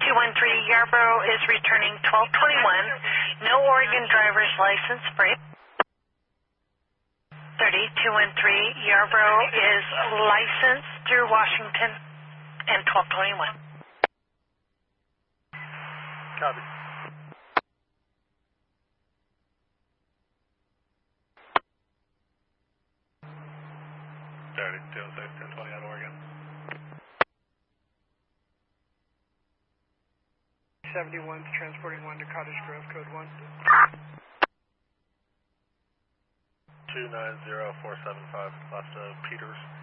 Yarborough is returning 1221. No Oregon driver's license. Break. 30213 Yarborough is licensed through Washington and 1221. Copy. Saturday, 1020 out of Oregon. 71 transporting 1 to Cottage Grove, code 1. 290475, last of Peters.